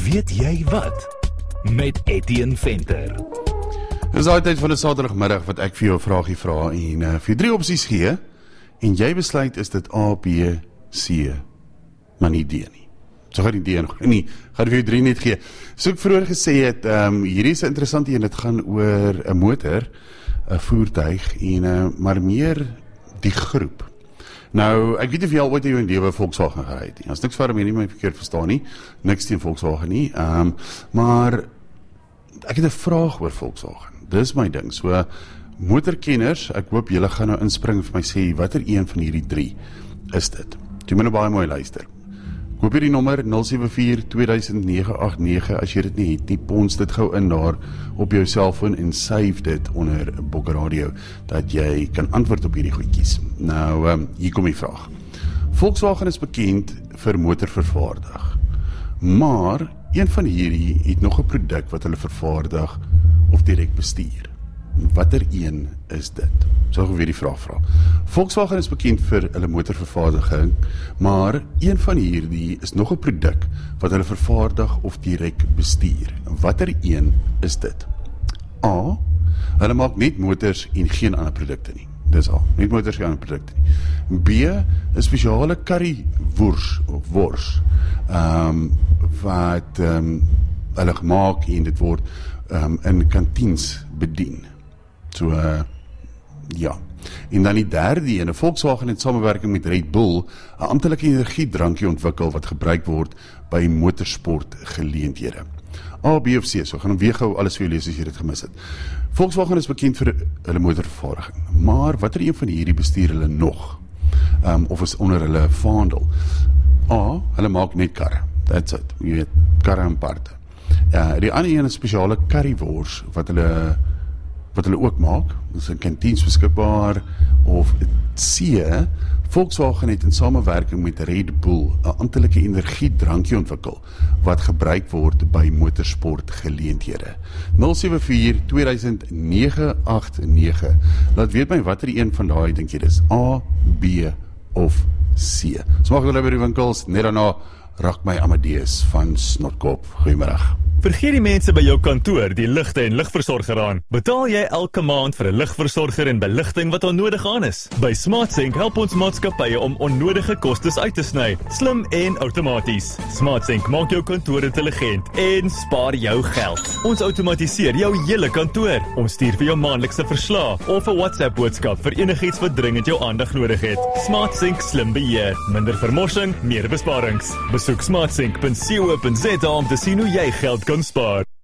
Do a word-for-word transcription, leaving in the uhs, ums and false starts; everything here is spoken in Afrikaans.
Weet jy wat? Met Etienne Venter. Dit is daai tyd van 'n Saterdagmiddag wat ek vir jou 'n vragie vra en uh, vir drie opsies gee en jy besluit is dit A, B, C, maar nie D nie. So gaan die D nog nie, gaan vir jou drie net gee. So ek vroeër gesê het, um, hierdie is 'n interessante een, dit gaan oor 'n motor, 'n voertuig en uh, maar meer die groep. Nou, ek weet of jy al ooit in jou lewe Volkswagen gery het nie. As niks vir my nie my verkeerd verstaan nie, niks teen Volkswagen nie, um, maar ek het 'n vraag oor Volkswagen. Dis my ding. So motorkenners, ek hoop julle gaan nou inspring en vir my sê watter een van hierdie drie is dit. Jy moet nou baie mooi luister. Koop hierdie nommer nul sewe vier twee duisend nege agt nege as jy dit nie het nie, pons dit gou in daar op jou selfoon en save dit onder Bokke Radio dat jy kan antwoord op hierdie goedjies. Nou, um, hier kom die vraag. Volkswagen is bekend vir motorvervaardig, maar een van hierdie het nog 'n produk wat hulle vervaardig of direk bestuur. Watter een is dit? So gou weer die vraag vra. Volkswagen is bekend vir hulle motorvervaardiging, maar een van hierdie is nog 'n produk wat hulle vervaardig of direk bestuur. Watter een is dit? A. Hulle maak net motors en geen ander produkte nie. Dis A. Net motors en ander produkte nie. B. 'n spesiale currywors of wors um, wat um, hulle gemaak en dit word um, in kantiens bedien. So, uh, ja. En dan die derde ene, Volkswagen het samewerking met Red Bull 'n amptelike energiedrankie ontwikkel wat gebruik word by motorsport geleenthede. A, B of C, so gaan hom weer gou alles vir jou lees as jy dit gemis het. Volkswagen is bekend vir hulle motorvervaardiging, maar watter een van hierdie bestuur hulle nog? Um, of is onder hulle vaandel? A, hulle maak net karre, that's it, jy weet, karre en parte. Uh, die ander een is spesiale currywors wat hulle wat hulle ook maak, dit is in kantiens beskikbaar, of C, Volkswagen het in samewerking met Red Bull 'n amptelike energiedrankie ontwikkel, wat gebruik word by motorsport geleenthede. nul sewe vier twee duisend nege agt nege, laat weet my watter een van daai dink jy dis, A, B of C. Smaak hulle by die winkels, net daarna raak my Amadeus van Snotkop. Goeiemiddag. Vergeet die mense by jou kantoor die ligte en ligversorger aan. Betaal jy elke maand vir 'n ligversorger en beligting wat onnodig aan is? By SmartSync help ons maatskappye om onnodige kostes uit te sny, slim en outomaties. SmartSync maak jou kantoor intelligent en spaar jou geld. Ons outomatiseer jou hele kantoor. Ons stuur vir jou maandelikse verslae of 'n WhatsApp boodskap vir enigiets wat dringend jou aandag nodig het. SmartSync slim beheer, minder vermorsing, meer besparings. Besoek smartsync punt co punt za om te sien hoe jy geld kan spaar.